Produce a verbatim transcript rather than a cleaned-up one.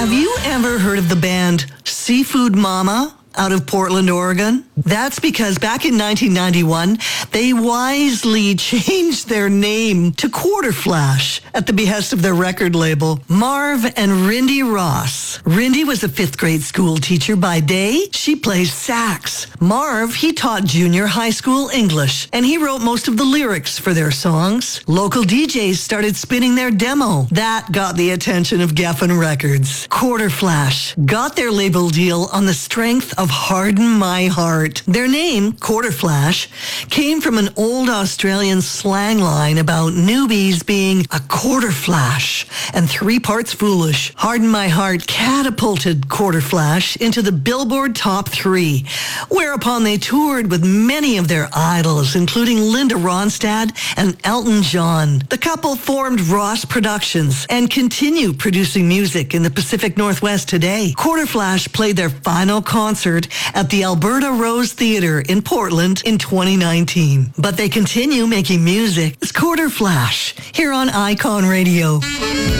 Have you ever heard of the band Seafood Mama out of Portland, Oregon? That's because back in nineteen ninety-one, they wisely changed their name to Quarter Flash at the behest of their record label, Marv and Rindy Ross. Rindy was a fifth grade school teacher by day. She plays sax. Marv, he taught junior high school English, and he wrote most of the lyrics for their songs. Local D Js started spinning their demo. That got the attention of Geffen Records. Quarter Flash got their label deal on the strength of Harden My Heart. Their name, Quarter Flash, came from an old Australian slang line about newbies being a quarter flash and three parts foolish. Harden My Heart catapulted Quarter Flash into the Billboard Top three, whereupon they toured with many of their idols, including Linda Ronstadt and Elton John. The couple formed Ross Productions and continue producing music in the Pacific Northwest today. Quarter Flash played their final concert at the Alberta Rose Theatre in Portland in twenty nineteen. But they continue making music. It's Quarter Flash here on Icon Radio.